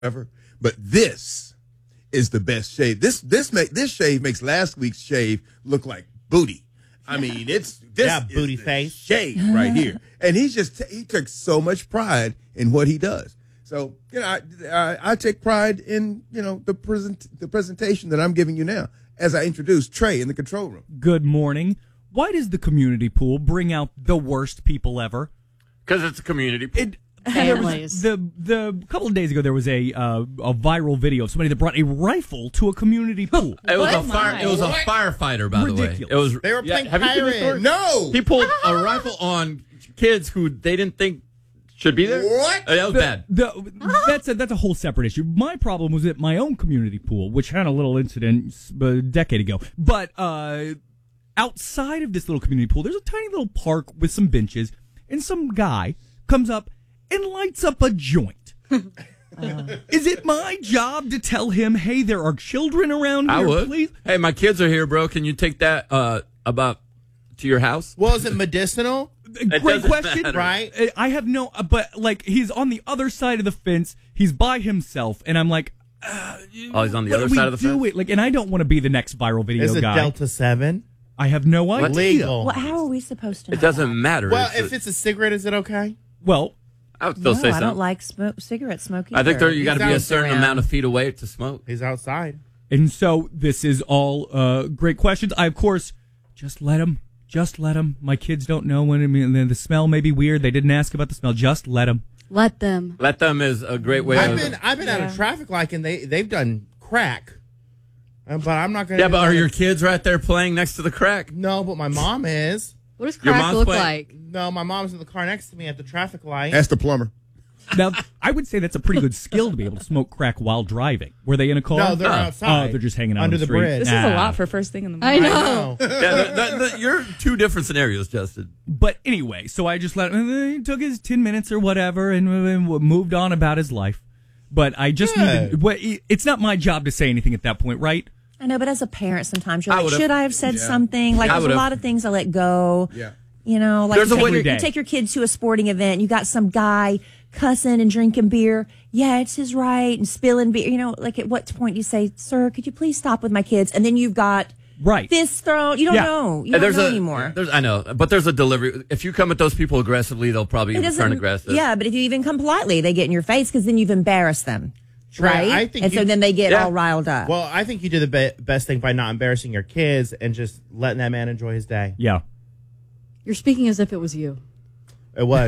ever, but this is the best shave. This shave makes last week's shave look like booty. I mean, booty face shave right here, and he took so much pride in what he does. So I take pride in the presentation that I'm giving you now as I introduce Trey in the control room. Good morning. Why does the community pool bring out the worst people ever? Because it's a community pool. Families. The couple of days ago, there was a viral video of somebody that brought a rifle to a community pool. It was a firefighter, by the way. It was. They were playing pirate. No, he pulled a rifle on kids who they didn't think should be there. What? That was bad. That's a whole separate issue. My problem was at my own community pool, which had a little incident a decade ago. But outside of this little community pool, there's a tiny little park with some benches, and some guy comes up and lights up a joint. Is it my job to tell him, hey, there are children around here, I would. please? Hey, my kids are here, bro. Can you take that to your house? Well, is it medicinal? Great question. Matter. Right? I have but he's on the other side of the fence. He's by himself, and I'm like, he's on the other side of the fence? And I don't want to be the next viral video Is it guy. Delta 7? I have no idea. Legal. Well, how are we supposed to know? It doesn't matter. Well, if it's a cigarette, is it okay? Well, I would still say I something. don't like cigarette smoking. I think you got to be a He's certain around. amount of feet away to smoke. He's outside. and so this is all great questions. I, of course, just let him. My kids don't know the smell may be weird. They didn't ask about the smell. Just let them. Let them. Let them is a great way. I've been at a traffic light and they've done crack, but I'm not gonna. Yeah, but are your kids right there playing next to the crack? No, but my mom is. What does Your crack mom's look playing- like? No, my mom's in the car next to me at the traffic light. That's the plumber. Now, I would say that's a pretty good skill to be able to smoke crack while driving. Were they in a car? No, they're outside. Oh, they're just hanging out under on the the street. bridge. This is a lot for first thing in the I morning. know. Yeah, you're two different scenarios, Justin. But anyway, so I just let him. He took his 10 minutes or whatever and moved on about his life. But I just it's not my job to say anything at that point, right? I know, but as a parent, sometimes you're like, would've. should I have said something? Like, there's a lot of things I let go. Yeah. You know, like There's a way you to- take your kids to a sporting event. You got some guy cussing and drinking beer. Yeah, it's his right, and spilling beer. You know, like at what point do you say, "Sir, could you please stop with my kids?" And then you've got fists thrown. You don't know. You don't know anymore. I know, but there's a delivery. If you come at those people aggressively, they'll probably turn aggressive. Yeah, but if you even come politely, they get in your face because then you've embarrassed them. Right? I think so then they get all riled up. Well, I think you do the best thing by not embarrassing your kids and just letting that man enjoy his day. Yeah. You're speaking as if it was you. It was.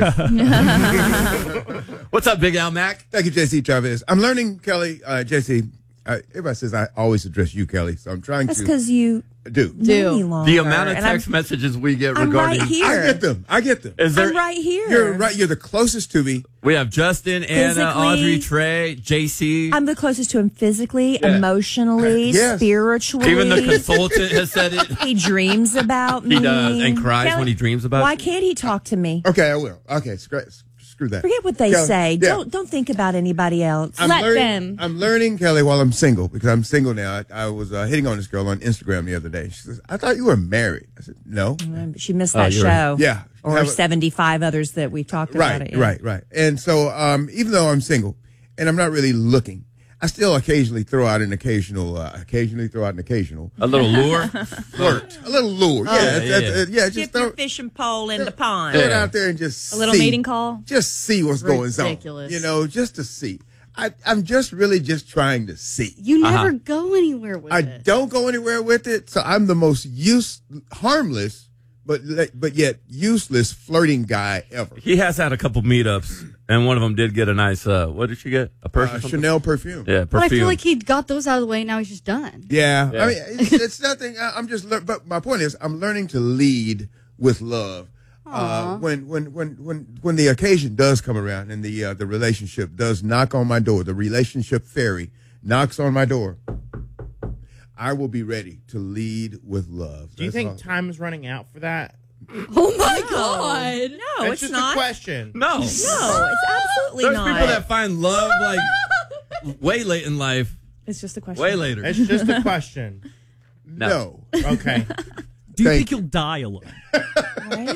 What's up, Big Al Mac? Thank you, JC Chavez. I'm learning, Kelly. JC, everybody says I always address you, Kelly, so I'm trying That's to. because you do. know me longer. The amount of And text messages we get I'm regarding. right here. I get them. Is there? I'm right here. You're right. You're the closest to me. We have Justin, Anna, Physically. Audrey, Trey, JC. I'm the closest to him physically, emotionally, Yes. spiritually. Even the consultant has said it. He dreams about me. He does, and cries when he dreams about Why you. can't he talk to me? Okay, I will. Okay, screw that. Forget what they Kelly, say. yeah. Don't think about anybody else. I'm Let learning, them. I'm learning, Kelly, while I'm single, because I'm single now. I was hitting on this girl on Instagram the other day. She says, I thought you were married. I said, no. She missed that you're show. Yeah. Or 75 others that we've talked about. Right. And so even though I'm single and I'm not really looking, I still occasionally throw out an occasional, A little lure. flirt. A little lure. Just Dip throw your fishing pole in the pond. it out there and just A little see. meeting call. Just see what's going on. Ridiculous. You know, just to see. I'm just really just trying to see. You never go anywhere with I it. don't go anywhere with it, so I'm the most harmless, but yet useless flirting guy ever. He has had a couple meetups, and one of them did get a nice. What did she get? A perfume. Chanel perfume. Yeah, perfume. But I feel like he got those out of the way. Now he's just done. Yeah. Yeah. I mean, it's nothing. I'm just. But my point is, I'm learning to lead with love. When the occasion does come around and the relationship does knock on my door, the relationship fairy knocks on my door, I will be ready to lead with love. Do you That's think all. time is running out for that? Oh my God. No, It's it's just not. a question. no. No, it's absolutely There's not. people that find love like way late in life. It's just a question. Way later. It's just a question. No. Okay. Do you Thank think you'll die alone? Right?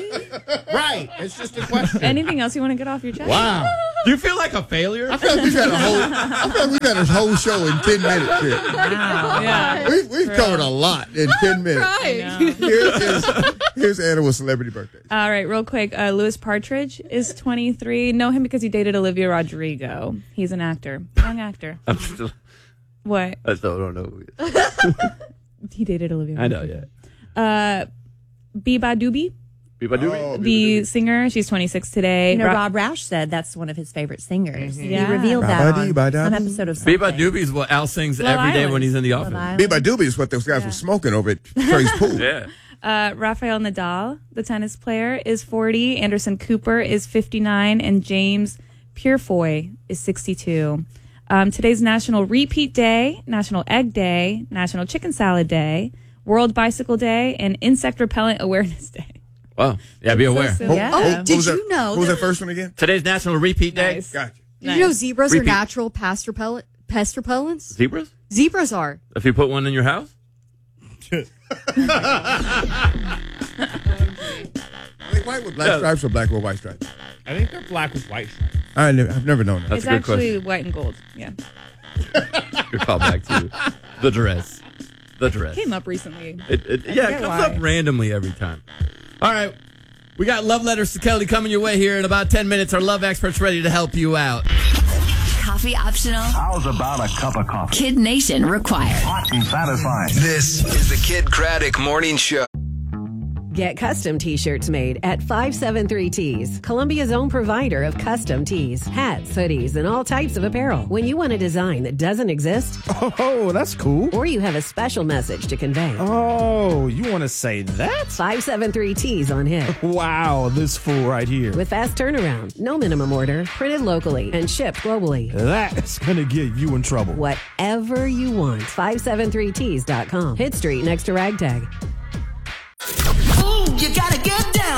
Right. It's just a question. Anything else you want to get off your chest? Wow. Do you feel like a failure? I feel like we've had a whole show in 10 minutes here. Wow. Yeah. We've covered a lot in 10 minutes. Right. Here's Animal Celebrity Birthdays. All right, real quick. Louis Partridge is 23. Know him because he dated Olivia Rodrigo. He's an actor. Young actor. What? I still don't know who he is. He dated Olivia Rodrigo. I know, yeah. Biba Doobie, the singer. She's 26 today. You know, Rob Roush said that's one of his favorite singers. Yeah. He revealed that Ba-ba-dee-ba-da. on an episode of something. Biba Doobie is what Al sings Love every day Island. when he's in the Love office. Island. Biba Doobie is what those guys were smoking over at Trey's pool. Yeah. Rafael Nadal, the tennis player, is 40. Anderson Cooper is 59. And James Purefoy is 62. Today's National Repeat Day, National Egg Day, National Chicken Salad Day, World Bicycle Day, and Insect Repellent Awareness Day. Wow. Yeah, be aware. silly. Yeah. Did you know What was that- that first one again? Today's National Repeat Day. Nice. Gotcha. Did you know zebras are Repeat. natural pest repellents? Zebras? Zebras are. If you put one in your house? Are they white with black stripes or black with white stripes? I think they're black with white stripes. I've never known that. That's It's a good actually question. white and gold. Yeah. Good call back to the dress. The dress. Came up recently. It forget comes why. up randomly every time. All right. We got Love Letters to Kelly coming your way here in about 10 minutes. Our love experts ready to help you out. Coffee optional. How's about a cup of coffee? Kid Nation required. Hot and satisfying. This is the Kid Craddock Morning Show. Get custom t-shirts made at 573 Tees, Columbia's own provider of custom tees, hats, hoodies, and all types of apparel. When you want a design that doesn't exist, Oh, that's cool. or you have a special message to convey, Oh, you want to say that? 573 Tees on hit. Wow, this fool right here. With fast turnaround, no minimum order, printed locally, and shipped globally. That's going to get you in trouble. Whatever you want, 573tees.com. Hit Street next to Ragtag. Ooh, you gotta get